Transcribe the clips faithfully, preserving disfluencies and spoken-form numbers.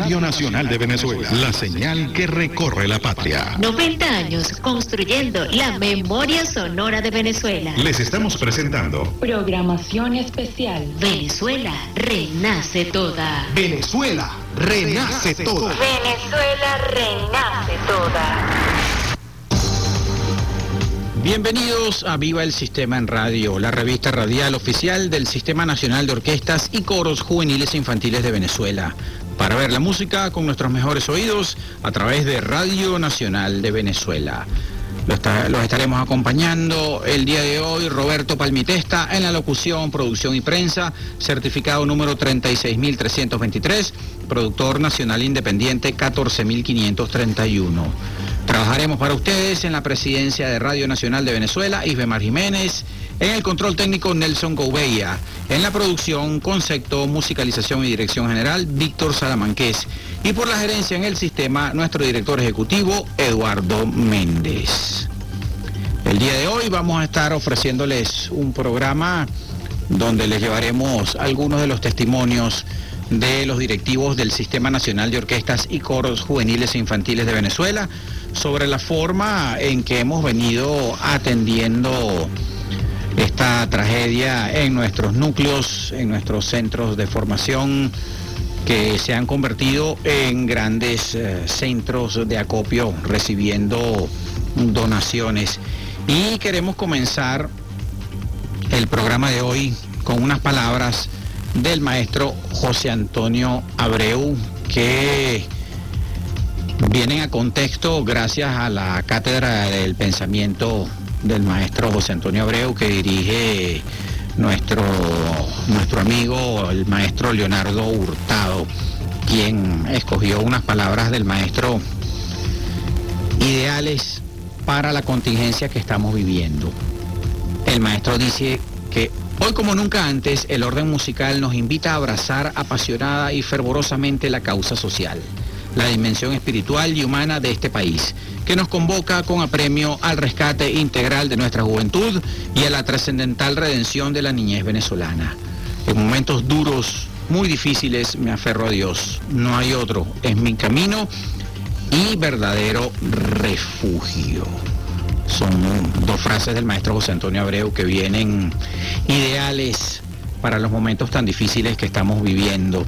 Radio Nacional de Venezuela, la señal que recorre la patria. noventa años construyendo la memoria sonora de Venezuela. Les estamos presentando programación especial. Venezuela renace toda. Venezuela renace toda. Venezuela renace toda. Bienvenidos a Viva el Sistema en Radio, la revista radial oficial del Sistema Nacional de Orquestas y Coros Juveniles e Infantiles de Venezuela. Para ver la música con nuestros mejores oídos a través de Radio Nacional de Venezuela. Los, está, los estaremos acompañando el día de hoy Roberto Palmitesta en la locución, producción y prensa, certificado número treinta y seis mil trescientos veintitrés, productor nacional independiente catorce mil quinientos treinta y uno. Trabajaremos para ustedes en la presidencia de Radio Nacional de Venezuela, Isbemar Jiménez, en el control técnico Nelson Gouveia, en la producción, concepto, musicalización y dirección general Víctor Salamanqués, y por la gerencia en el sistema nuestro director ejecutivo Eduardo Méndez. El día de hoy vamos a estar ofreciéndoles un programa donde les llevaremos algunos de los testimonios de los directivos del Sistema Nacional de Orquestas y Coros Juveniles e Infantiles de Venezuela sobre la forma en que hemos venido atendiendo esta tragedia en nuestros núcleos, en nuestros centros de formación que se han convertido en grandes eh, centros de acopio recibiendo donaciones. Y queremos comenzar el programa de hoy con unas palabras del maestro José Antonio Abreu, que vienen a contexto gracias a la cátedra del pensamiento del maestro José Antonio Abreu que dirige nuestro, nuestro amigo el maestro Leonardo Hurtado, quien escogió unas palabras del maestro ideales para la contingencia que estamos viviendo. El maestro dice que hoy como nunca antes el orden musical nos invita a abrazar apasionada y fervorosamente la causa social, la dimensión espiritual y humana de este país, que nos convoca con apremio al rescate integral de nuestra juventud y a la trascendental redención de la niñez venezolana. En momentos duros, muy difíciles, me aferro a Dios. No hay otro, es mi camino y verdadero refugio. Son dos frases del maestro José Antonio Abreu que vienen ideales para los momentos tan difíciles que estamos viviendo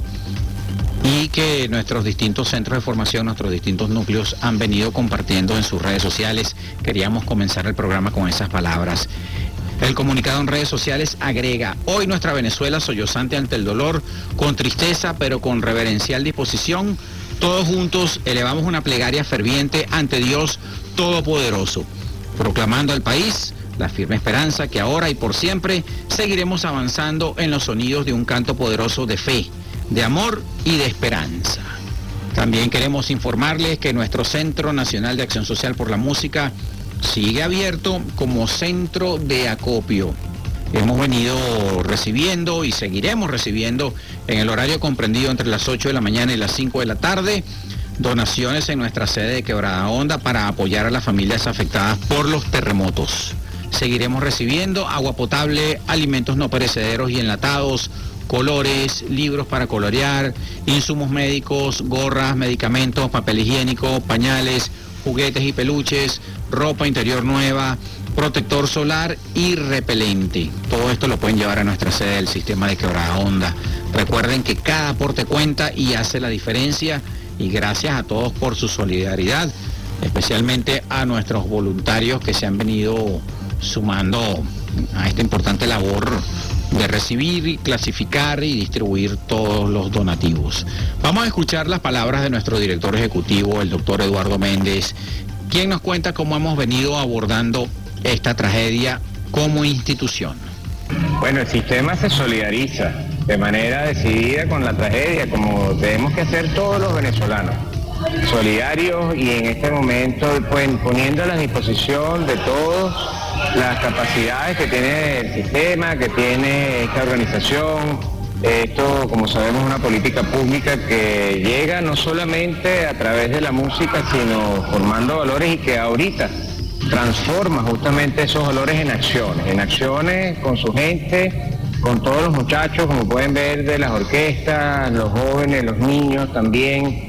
y que nuestros distintos centros de formación, nuestros distintos núcleos han venido compartiendo en sus redes sociales. Queríamos comenzar el programa con esas palabras. El comunicado en redes sociales agrega: hoy nuestra Venezuela sollozante ante el dolor, con tristeza pero con reverencial disposición, todos juntos elevamos una plegaria ferviente ante Dios Todopoderoso, proclamando al país la firme esperanza que ahora y por siempre seguiremos avanzando en los sonidos de un canto poderoso de fe, de amor y de esperanza. También queremos informarles que nuestro Centro Nacional de Acción Social por la Música sigue abierto como centro de acopio. Hemos venido recibiendo y seguiremos recibiendo en el horario comprendido entre las ocho de la mañana y las cinco de la tarde donaciones en nuestra sede de Quebrada Honda para apoyar a las familias afectadas por los terremotos. Seguiremos recibiendo agua potable, alimentos no perecederos y enlatados, colores, libros para colorear, insumos médicos, gorras, medicamentos, papel higiénico, pañales, juguetes y peluches, ropa interior nueva, protector solar y repelente. Todo esto lo pueden llevar a nuestra sede del sistema de Quebrada Honda. Recuerden que cada aporte cuenta y hace la diferencia, y gracias a todos por su solidaridad, especialmente a nuestros voluntarios que se han venido sumando a esta importante labor de recibir, clasificar y distribuir todos los donativos. Vamos a escuchar las palabras de nuestro director ejecutivo, el doctor Eduardo Méndez, quien nos cuenta cómo hemos venido abordando esta tragedia como institución. Bueno, el sistema se solidariza de manera decidida con la tragedia, como tenemos que hacer todos los venezolanos, solidarios y en este momento pues, poniendo a la disposición de todos las capacidades que tiene el sistema, que tiene esta organización. Esto, como sabemos, es una política pública que llega no solamente a través de la música, sino formando valores y que ahorita transforma justamente esos valores en acciones, en acciones con su gente, con todos los muchachos, como pueden ver, de las orquestas, los jóvenes, los niños también,